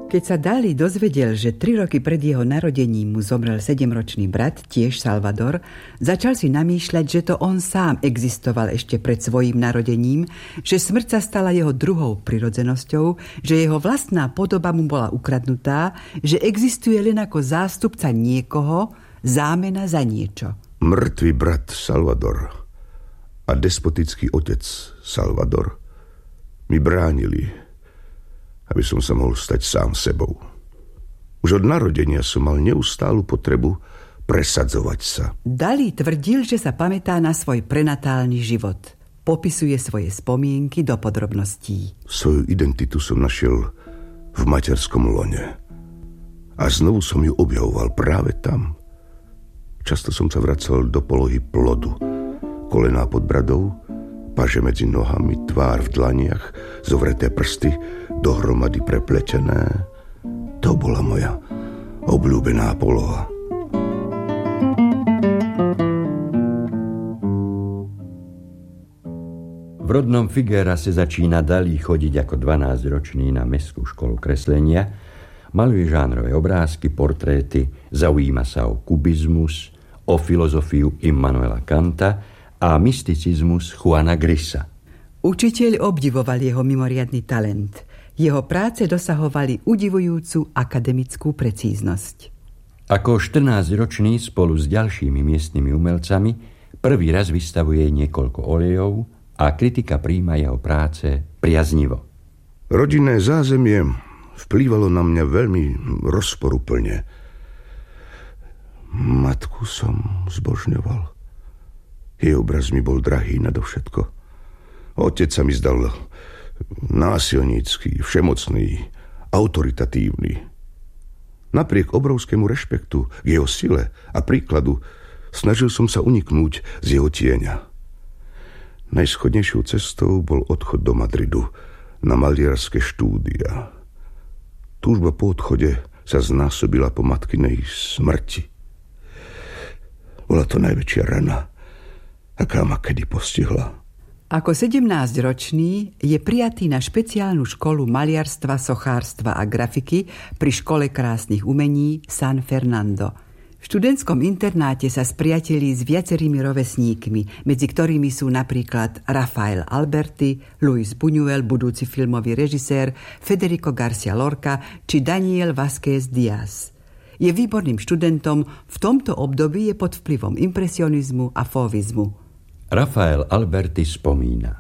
Keď sa Dalí dozvedel, že 3 roky pred jeho narodením mu zomrel 7-ročný brat, tiež Salvador, začal si namýšľať, že to on sám existoval ešte pred svojím narodením, že smrť sa stala jeho druhou prirodzenosťou, že jeho vlastná podoba mu bola ukradnutá, že existuje len ako zástupca niekoho, zámena za niečo. Mŕtvý brat Salvador a despotický otec Salvador mi bránili, aby som sa mohol stať sám sebou. Už od narodenia som mal neustálu potrebu presadzovať sa. Dalí tvrdil, že sa pamätá na svoj prenatálny život. Popisuje svoje spomienky do podrobností. Svoju identitu som našiel v materskom lone. A znovu som ju objavoval práve tam. Často som sa vracal do polohy plodu. Kolená pod bradou, paže medzi nohami, tvár v dlaniach, zovreté prsty, dohromady prepletené. To bola moja obľúbená poloha. V rodnom Figuerase začína Dalí chodiť ako 12-ročný na mestskú školu kreslenia, maluje žánrové obrázky, portréty, zaujíma sa o kubizmus, o filozofiu Immanuela Kanta a mysticizmus Juana Grisa. Učiteľ obdivoval jeho mimoriadny talent. Jeho práce dosahovali udivujúcu akademickú precíznosť. Ako 14-ročný spolu s ďalšími miestnymi umelcami prvý raz vystavuje niekoľko olejov a kritika prijíma jeho práce priaznivo. Rodinné zázemie vplývalo na mňa veľmi rozporuplne. Matku som zbožňoval. Jej obraz mi bol drahý nadovšetko. Otec sa mi zdal násilnícky, všemocný, autoritatívny. Napriek obrovskému rešpektu k jeho sile a príkladu snažil som sa uniknúť z jeho tieňa. Najschodnejšou cestou bol odchod do Madridu na maliarské štúdia. Túžba po odchode sa znásobila po matkinej smrti. Bola to najväčšia rana, aká ma kedy postihla. Ako 17-ročný je prijatý na špeciálnu školu maliarstva, sochárstva a grafiky pri Škole krásnych umení San Fernando. V študentskom internáte sa spriatelí s viacerými rovesníkmi, medzi ktorými sú napríklad Rafael Alberti, Luis Buñuel, budúci filmový režisér, Federico García Lorca či Daniel Vázquez Díaz. Je výborným študentom, v tomto období je pod vplyvom impresionizmu a fauvizmu. Rafael Alberti spomína.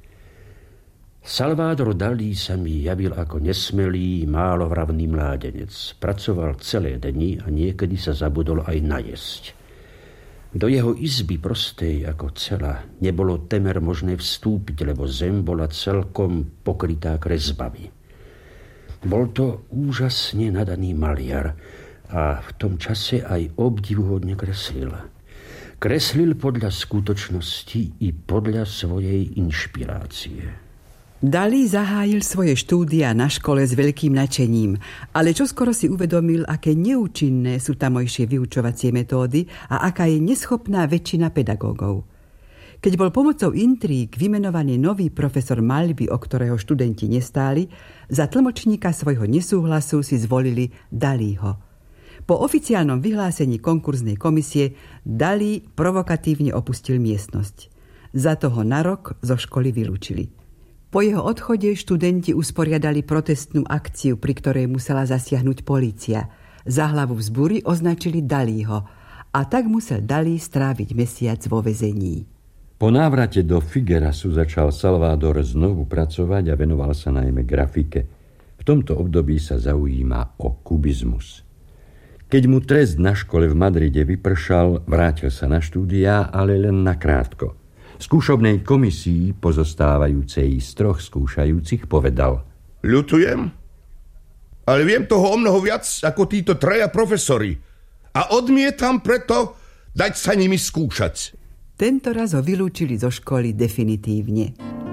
Salvador Dalí sa mi javil ako nesmelý, málovravný mládenec. Pracoval celé dni a niekedy sa zabudol aj najesť. Do jeho izby prostej ako cela nebolo temer možné vstúpiť, lebo zem bola celkom pokrytá kresbami. Bol to úžasne nadaný maliar a v tom čase aj obdivuhodne kreslil. Kreslil podľa skutočnosti i podľa svojej inšpirácie. Dalí zahájil svoje štúdia na škole s veľkým nadšením, ale čoskoro si uvedomil, aké neúčinné sú tamojšie vyučovacie metódy a aká je neschopná väčšina pedagógov. Keď bol pomocou intríg vymenovaný nový profesor maľby, o ktorého študenti nestáli, za tlmočníka svojho nesúhlasu si zvolili Dalího. Po oficiálnom vyhlásení konkurznej komisie Dalí provokatívne opustil miestnosť. Za toho na rok zo školy vylúčili. Po jeho odchode študenti usporiadali protestnú akciu, pri ktorej musela zasiahnuť polícia. Za hlavu vzbúry označili Dalího a tak musel Dalí stráviť mesiac vo väzení. Po návrate do Figuerasu začal Salvador znovu pracovať a venoval sa najmä grafike. V tomto období sa zaujíma o kubizmus. Keď mu trest na škole v Madride vypršal, vrátil sa na štúdia, ale len nakrátko. Skúšobnej komisii, pozostávajúcej z 3 skúšajúcich, povedal: Ľutujem, ale viem toho o mnoho viac ako títo 3 profesori a odmietam preto dať sa nimi skúšať. Tento raz ho vylúčili zo školy definitívne.